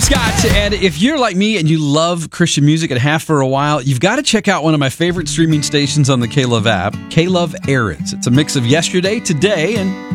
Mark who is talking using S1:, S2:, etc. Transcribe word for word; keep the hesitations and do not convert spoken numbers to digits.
S1: Scott, and if you're like me and you love Christian music and have for a while, you've got to check out one of my favorite streaming stations on the K-Love app, K-Love Errands. It's a mix of yesterday, today, and